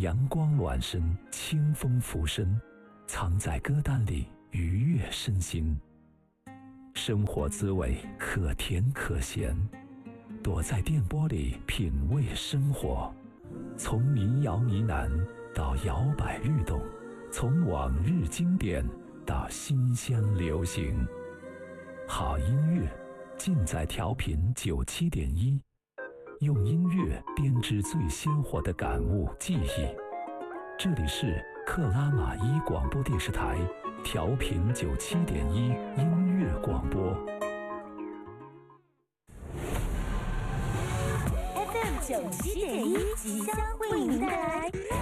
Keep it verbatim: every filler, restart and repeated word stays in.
阳光暖身，清风拂身，藏在歌单里愉悦身心。生活滋味可甜可咸，躲在电波里品味生活。从民谣呢喃到摇摆律动，从往日经典到新乡流行。好音乐尽在调频九七点一，用音乐编织最鲜活的感悟记忆。这里是克拉玛依广播电视台调频九七点一音乐广播。 F M 九七点一即将为您带来